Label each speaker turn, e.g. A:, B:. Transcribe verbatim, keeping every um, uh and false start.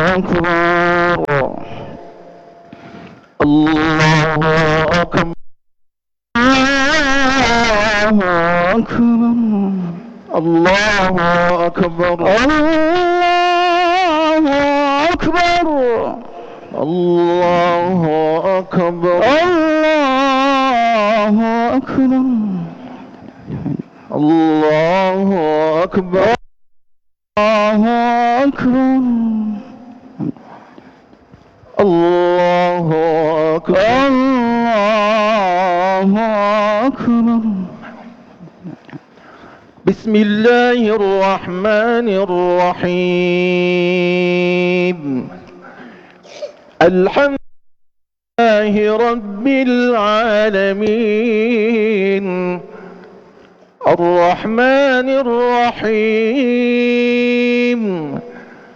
A: أكبر الله أكبر الله أكبر الله أكبر الله أكبر الله أكبر الله أكبر الله أكبر الله أكبر الله أكبر الله أكبر بسم الله الرحمن الرحيم الحمد لله رب العالمين الرحمن الرحيم